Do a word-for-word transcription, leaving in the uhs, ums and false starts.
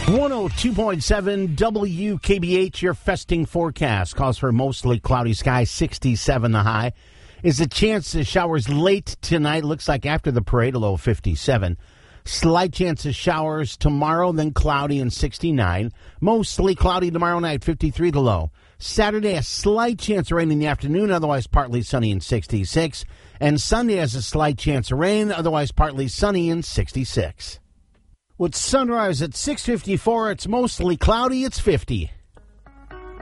one oh two point seven W K B H, your festing forecast calls for mostly cloudy skies, sixty-seven the high. Is a chance of showers late tonight. Looks like after the parade, a low fifty-seven. Slight chance of showers tomorrow, then cloudy and sixty-nine. Mostly cloudy tomorrow night, fifty-three the low. Saturday, a slight chance of rain in the afternoon, otherwise partly sunny and sixty-six. And Sunday has a slight chance of rain, otherwise partly sunny and sixty-six. With sunrise at six fifty-four, it's mostly cloudy, it's fifty.